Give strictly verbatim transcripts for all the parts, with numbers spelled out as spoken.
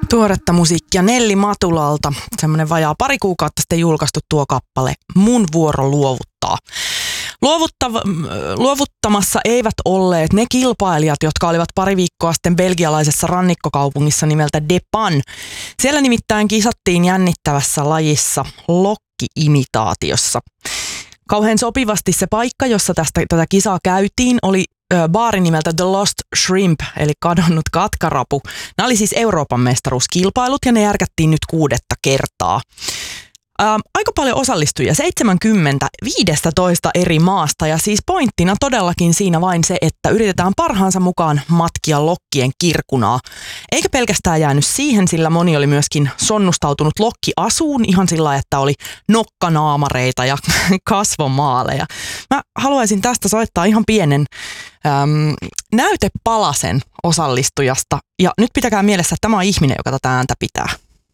Tuoretta musiikkia Nelli Matulalta. Semmoinen vajaa pari kuukautta sitten julkaistu tuo kappale Mun vuoro luovuttaa. Luovuttav- luovuttamassa eivät olleet ne kilpailijat, jotka olivat pari viikkoa sitten belgialaisessa rannikkokaupungissa nimeltä De Pan. Siellä nimittäin kisattiin jännittävässä lajissa lokki-imitaatiossa. Kauhean sopivasti se paikka, jossa tästä, tätä kisaa käytiin, oli ö, baari nimeltä The Lost Shrimp, eli kadonnut katkarapu. Nämä oli siis Euroopan mestaruuskilpailut ja ne järkättiin nyt kuudetta kertaa. Ää, aika paljon osallistujia, seitsemänkymmentä viisitoista eri maasta ja siis pointtina todellakin siinä vain se, että yritetään parhaansa mukaan matkia lokkien kirkunaa. Eikä pelkästään jäänyt siihen, sillä moni oli myöskin sonnustautunut lokkiasuun ihan sillä, että oli nokkanaamareita ja kasvomaaleja. Mä haluaisin tästä soittaa ihan pienen äm, näytepalasen osallistujasta ja nyt pitäkää mielessä, että tämä on ihminen, joka tätä ääntä pitää.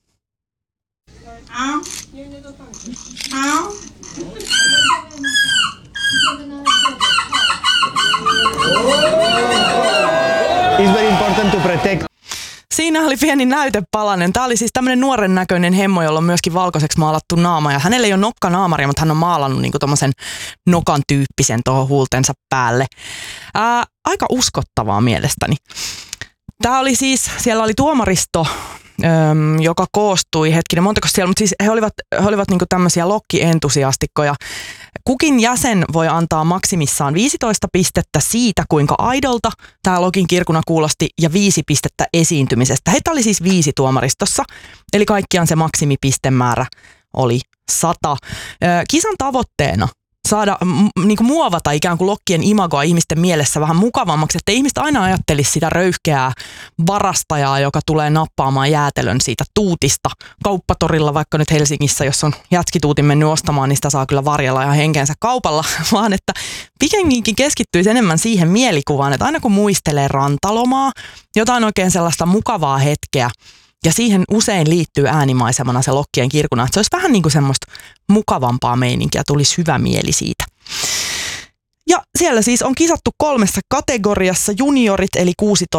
Ow. Ow. It's very important to protect. Siinä oli pieni näytepalanen. Tämä oli siis tämmöinen nuoren näköinen hemmo, jolla on myöskin valkoiseksi maalattu naama. Ja hänellä ei ole nokkanaamaria, mutta hän on maalannut niinku tommosen nokan tyyppisen tuohon huultensa päälle. Ää, aika uskottavaa mielestäni. Tämä oli siis, siellä oli tuomaristo, Öm, joka koostui, hetkinen, montako siellä, mutta siis he olivat, he olivat niinku tämmöisiä lokkientusiastikkoja. Kukin jäsen voi antaa maksimissaan viisitoista pistettä siitä, kuinka aidolta tämä lokin kirkuna kuulosti, ja viisi pistettä esiintymisestä. Heitä oli siis viisi tuomaristossa, eli kaikkiaan se maksimipistemäärä oli sata. Kisan tavoitteena saada m- niinku muovata ikään kuin lokkien imagoa ihmisten mielessä vähän mukavammaksi, että ihmiset aina ajattelisi sitä röyhkeää varastajaa, joka tulee nappaamaan jäätelön siitä tuutista kauppatorilla, vaikka nyt Helsingissä, jos on jätskituutin mennyt ostamaan, niin sitä saa kyllä varjella ihan henkeensä kaupalla, vaan että pikemminkin keskittyisi enemmän siihen mielikuvaan, että aina kun muistelee rantalomaa, jotain oikein sellaista mukavaa hetkeä, ja siihen usein liittyy äänimaisemana se lokkien kirkuna, että se olisi vähän niin kuin semmoista mukavampaa meininkiä, tulisi hyvä mieli siitä. Ja siellä siis on kisattu kolmessa kategoriassa, juniorit eli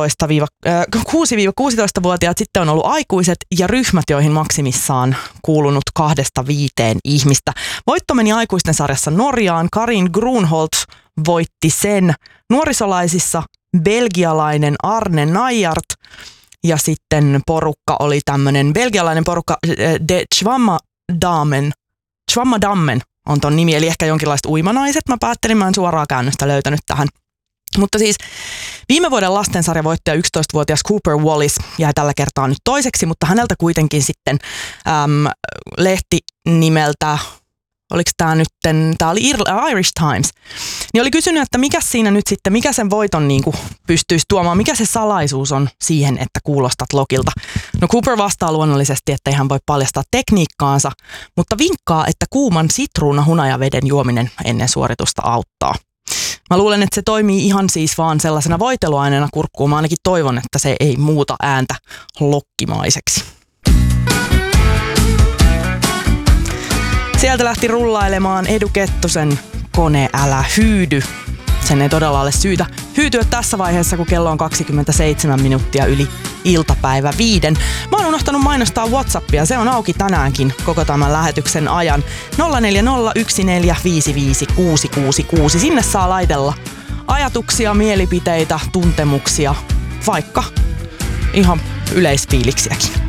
kuusi-kuusitoista-vuotiaat, sitten on ollut aikuiset ja ryhmät, joihin maksimissaan kuulunut kahdesta viiteen ihmistä. Voitto meni aikuisten sarjassa Norjaan, Karin Grunholz voitti sen, nuorisolaisissa belgialainen Arne Nijart. Ja sitten porukka oli tämmöinen belgialainen porukka, De Schwammadammen. Schwammadammen on ton nimi, eli ehkä jonkinlaiset uimanaiset. Mä päättelin, mä en suoraa käännöstä löytänyt tähän. Mutta siis viime vuoden lastensarjavoittaja yksitoistavuotias Cooper Wallis jäi tällä kertaa nyt toiseksi, mutta häneltä kuitenkin sitten äm, lehti nimeltä, oliko tämä nyt, tämä oli Irish Times, niin oli kysynyt, että mikä siinä nyt sitten, mikä sen voiton niin kuin pystyisi tuomaan, mikä se salaisuus on siihen, että kuulostat lokilta. No Cooper vastaa luonnollisesti, että ei hän voi paljastaa tekniikkaansa, mutta vinkkaa, että kuuman sitruunahunajaveden juominen ennen suoritusta auttaa. Mä luulen, että se toimii ihan siis vaan sellaisena voiteluaineena kurkkuun. Mä ainakin toivon, että se ei muuta ääntä lokkimaiseksi. Sieltä lähti rullailemaan Edu Kettusen Kone älä hyydy. Sen ei todella ole syytä hyytyä tässä vaiheessa, kun kello on kaksikymmentäseitsemän minuuttia yli iltapäivä viiden. Mä oon unohtanut mainostaa WhatsAppia. Se on auki tänäänkin koko tämän lähetyksen ajan. nolla neljä nolla yksi neljä viisi viisi kuusi kuusi kuusi. Sinne saa laitella ajatuksia, mielipiteitä, tuntemuksia, vaikka ihan yleisfiiliksiäkin.